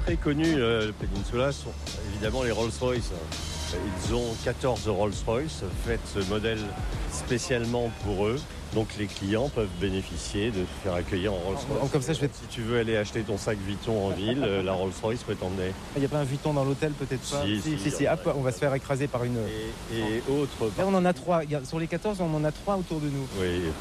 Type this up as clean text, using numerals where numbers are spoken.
très connu, le Peninsula, sont évidemment les Rolls-Royce. Ils ont 14 Rolls-Royce, fait ce modèle spécialement pour eux. Donc les clients peuvent bénéficier de se faire accueillir en Rolls-Royce. Comme ça, je vais... Si tu veux aller acheter ton sac Vuitton en ville, la Rolls-Royce peut t'emmener. Il n'y a pas un Vuitton dans l'hôtel, peut-être pas? Si. Hop, on va se faire écraser par une... Et autres... Là, on en a 3. Sur les 14, on en a 3 autour de nous. Oui.